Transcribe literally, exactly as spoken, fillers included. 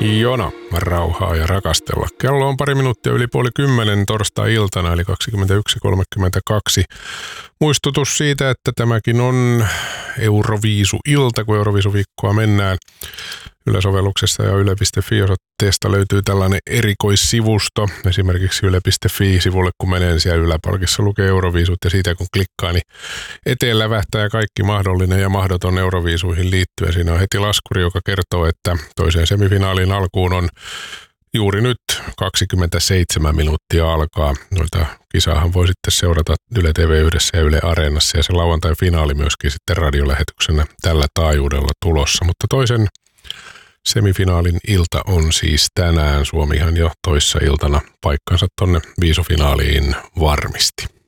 Jona, rauhaa ja rakastella. Kello on pari minuuttia yli puoli kymmenen torstai-iltana, eli kaksikymmentäyksi kolmekymmentäkaksi. Muistutus siitä, että tämäkin on Euroviisu-ilta, kun Euroviisu-viikkoa mennään. Yle-sovelluksesta ja yle piste fi-osoitteesta löytyy tällainen erikoissivusto. Esimerkiksi yle piste fi-sivulle, kun menen siellä yläpalkissa lukee Euroviisut ja siitä kun klikkaa, niin eteen lävähtää kaikki mahdollinen ja mahdoton Euroviisuihin liittyen. Siinä on heti laskuri, joka kertoo, että toiseen semifinaalin alkuun on juuri nyt kaksikymmentäseitsemän minuuttia alkaa. Noita kisaahan voi sitten seurata Yle T V yhdessä ja Yle Areenassa ja se lauantai-finaali myöskin sitten radiolähetyksenä tällä taajuudella tulossa. Mutta toisen semifinaalin ilta on siis tänään. Suomihan jo toissa iltana paikkansa tonne viisufinaaliin varmisti.